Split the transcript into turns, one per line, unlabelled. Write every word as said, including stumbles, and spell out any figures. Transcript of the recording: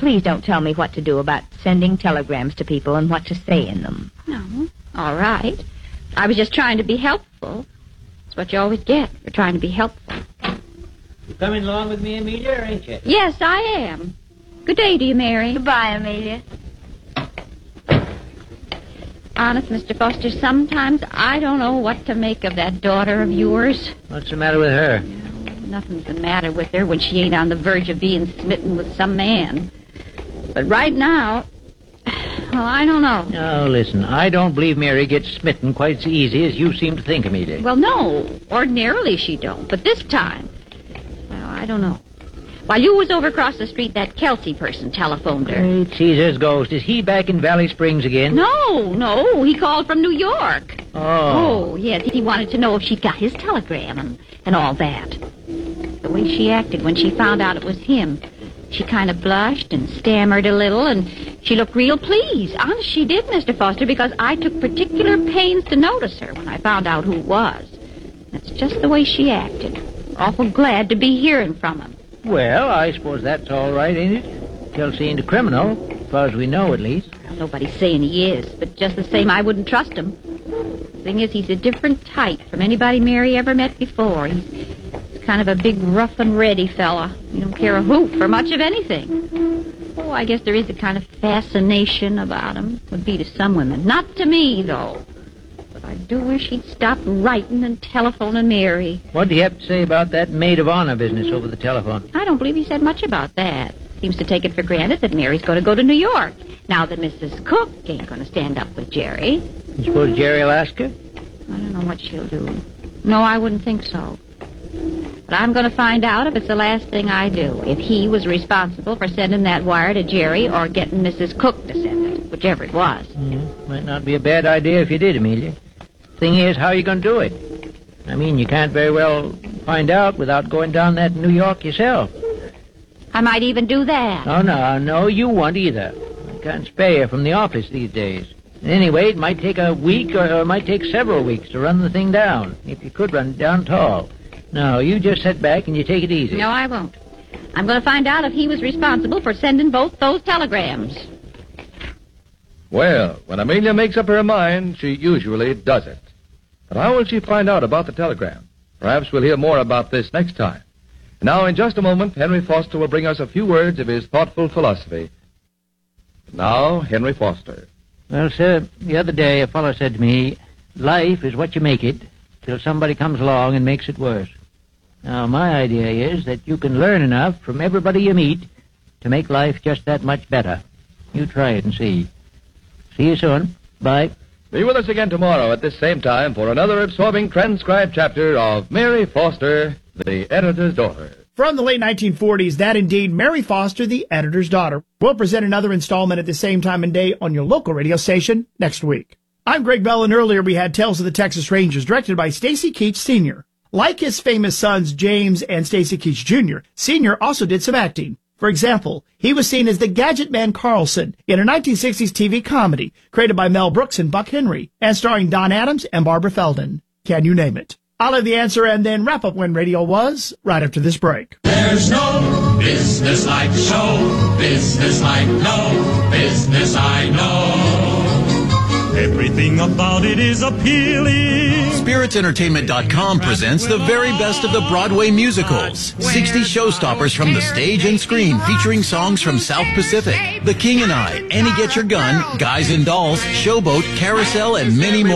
please don't tell me what to do about sending telegrams to people and what to say in them.
No, all right. I was just trying to be helpful. That's what you always get for trying to be helpful.
You coming along with me, Amelia, ain't you?
Yes, I am. Good day to you, Mary.
Goodbye, Amelia.
Honest, Mister Foster, sometimes I don't know what to make of that daughter of yours.
What's the matter with her?
Nothing's the matter with her when she ain't on the verge of being smitten with some man. But right now, well, I don't know.
Oh, listen, I don't believe Mary gets smitten quite so easy as you seem to think, Amelia.
Well, no. Ordinarily she don't. But this time, well, I don't know. While you was over across the street, that Kelsey person telephoned her.
Great Caesar's ghost. Is he back in Valley Springs again?
No, no. He called from New York.
Oh.
Oh, yes. He wanted to know if she'd got his telegram and, and all that. The way she acted when she found out it was him. She kind of blushed and stammered a little, and she looked real pleased. Honest, she did, Mister Foster, because I took particular pains to notice her when I found out who it was. That's just the way she acted. Awful glad to be hearing from him.
Well, I suppose that's all right, ain't it? Kelsey ain't a criminal, as far as we know, at least.
Well, nobody's saying he is, but just the same, I wouldn't trust him. The thing is, he's a different type from anybody Mary ever met before. He's kind of a big, rough and ready fella. He don't care a hoot for much of anything. Oh, I guess there is a kind of fascination about him. Would be to some women. Not to me, though. But I do wish he'd stop writing and telephoning Mary.
What do you have to say about that maid of honor business over the telephone?
I don't believe he said much about that. Seems to take it for granted that Mary's going to go to New York. Now that Missus Cook ain't going to stand up with Jerry.
You suppose Jerry will ask her?
I don't know what she'll do. No, I wouldn't think so. But I'm going to find out if it's the last thing I do. If he was responsible for sending that wire to Jerry or getting Missus Cook to send it, whichever it was.
Mm, might not be a bad idea if you did, Amelia. Thing is, how are you going to do it? I mean, you can't very well find out without going down that New York yourself.
I might even do that.
Oh, no, no, you won't either. I can't spare you from the office these days. Anyway, it might take a week or, or it might take several weeks to run the thing down, if you could run it down at all. No, you just sit back and you take it easy.
No, I won't. I'm going to find out if he was responsible for sending both those telegrams.
Well, when Amelia makes up her mind, she usually does it. But how will she find out about the telegram? Perhaps we'll hear more about this next time. Now, in just a moment, Henry Foster will bring us a few words of his thoughtful philosophy. Now, Henry Foster.
Well, sir, the other day a fellow said to me, life is what you make it till somebody comes along and makes it worse. Now, my idea is that you can learn enough from everybody you meet to make life just that much better. You try it and see. See you soon. Bye.
Be with us again tomorrow at this same time for another absorbing transcribed chapter of Mary Foster, the Editor's Daughter.
From the late nineteen forties, that indeed, Mary Foster, the Editor's Daughter. We'll present another installment at the same time and day on your local radio station next week. I'm Greg Bell, and earlier we had Tales of the Texas Rangers, directed by Stacy Keach Senior Like his famous sons, James and Stacy Keach Junior, Senior also did some acting. For example, he was seen as the Gadget Man Carlson in a nineteen sixties T V comedy created by Mel Brooks and Buck Henry and starring Don Adams and Barbara Feldon. Can you name it? I'll have the answer and then wrap up when radio was right after this break.
There's no business like show business like no business I know. Everything about it is appealing.
Spirits Entertainment dot com presents the very best of the Broadway musicals. sixty showstoppers from the stage and screen featuring songs from South Pacific, The King and I, Annie Get Your Gun, Guys and Dolls, Showboat, Carousel, and many more.